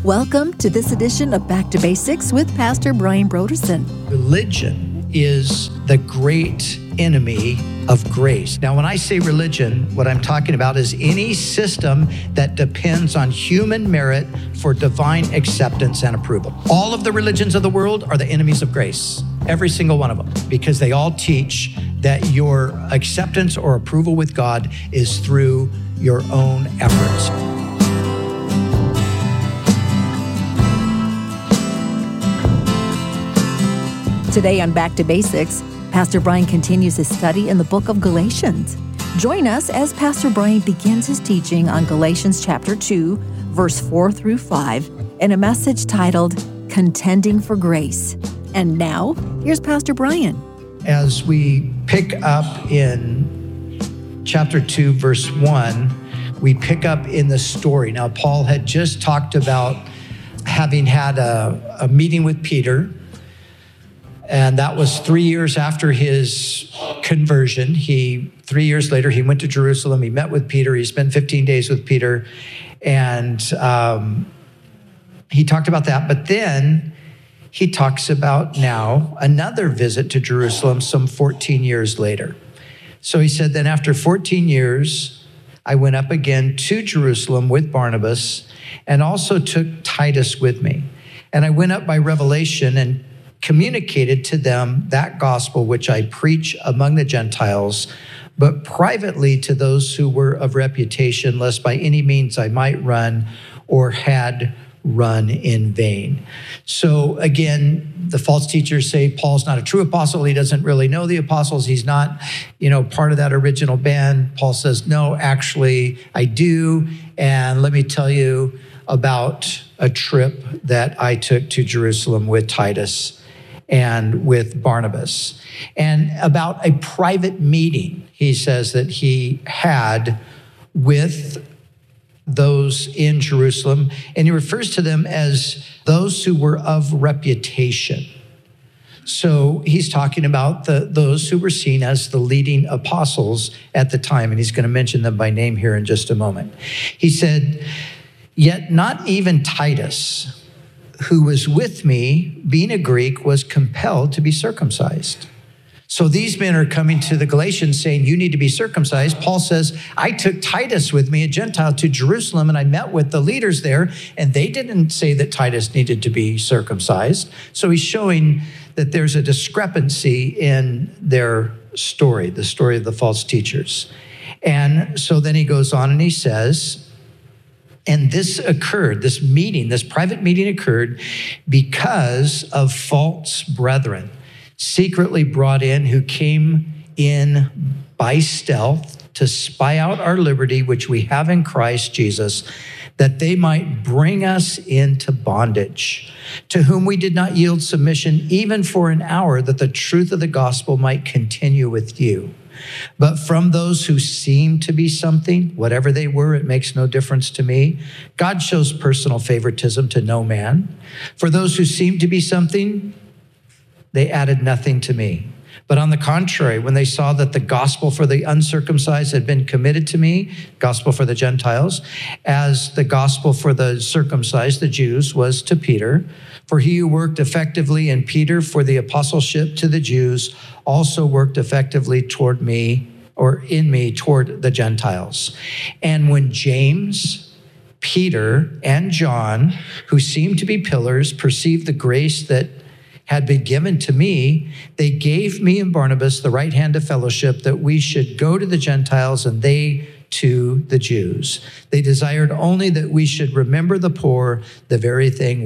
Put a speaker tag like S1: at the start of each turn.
S1: Welcome to this edition of Back to Basics with Pastor Brian Brodersen.
S2: Religion is the great enemy of grace. Now, when I say religion, what I'm talking about is any system that depends on human merit for divine acceptance and approval. All of the religions of the world are the enemies of grace, every single one of them, because they all teach that your acceptance or approval with God is through your own efforts.
S1: Today on Back to Basics, Pastor Brian continues his study in the book of Galatians. Join us as Pastor Brian begins his teaching on Galatians chapter 2, verse 4 through 5, in a message titled, Contending for Grace. And now, here's Pastor Brian.
S2: As we pick up in chapter 2, verse 1, we pick up in the story. Now, Paul had just talked about having had a meeting with Peter, and that was 3 years after his conversion. 3 years later, he went to Jerusalem. He met with Peter. He spent 15 days with Peter. And he talked about that. But then he talks about now another visit to Jerusalem some 14 years later. So he said, then after 14 years, I went up again to Jerusalem with Barnabas and also took Titus with me. And I went up by revelation and communicated to them that gospel which I preach among the Gentiles, but privately to those who were of reputation, lest by any means I might run or had run in vain. So again, the false teachers say Paul's not a true apostle. He doesn't really know the apostles. He's not, part of that original band. Paul says, no, actually I do. And let me tell you about a trip that I took to Jerusalem with Titus and with Barnabas, and about a private meeting, he says, that he had with those in Jerusalem, and he refers to them as those who were of reputation. So he's talking about those who were seen as the leading apostles at the time, and he's going to mention them by name here in just a moment. He said, yet not even Titus, who was with me, being a Greek, was compelled to be circumcised. So these men are coming to the Galatians saying, you need to be circumcised. Paul says, I took Titus with me, a Gentile, to Jerusalem, and I met with the leaders there, and they didn't say that Titus needed to be circumcised. So he's showing that there's a discrepancy in their story, the story of the false teachers. And so then he goes on and he says, and this occurred, this private meeting occurred because of false brethren, secretly brought in, who came in by stealth to spy out our liberty, which we have in Christ Jesus, that they might bring us into bondage, to whom we did not yield submission even for an hour, that the truth of the gospel might continue with you. But from those who seem to be something, whatever they were, it makes no difference to me. God shows personal favoritism to no man. For those who seem to be something, they added nothing to me. But on the contrary, when they saw that the gospel for the uncircumcised had been committed to me, gospel for the Gentiles, as the gospel for the circumcised, the Jews, was to Peter, for he who worked effectively in Peter for the apostleship to the Jews also worked effectively toward me, or in me, toward the Gentiles. And when James, Peter, and John, who seemed to be pillars, perceived the grace that had been given to me, they gave me and Barnabas the right hand of fellowship, that we should go to the Gentiles and they to the Jews. They desired only that we should remember the poor, the very thing